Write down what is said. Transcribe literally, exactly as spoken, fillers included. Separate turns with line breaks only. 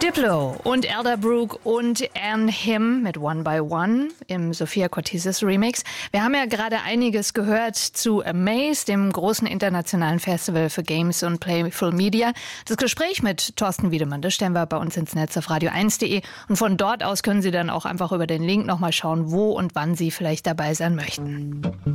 Diplo und Elderbrook und Anne Him mit One by One im Sophia Cortesis Remix. Wir haben ja gerade einiges gehört zu Amaze, dem großen internationalen Festival für Games und Playful Media. Das Gespräch mit Thorsten Wiedemann, das stellen wir bei uns ins Netz auf radio eins punkt de und von dort aus können Sie dann auch einfach über den Link nochmal schauen, wo und wann Sie vielleicht dabei sein möchten.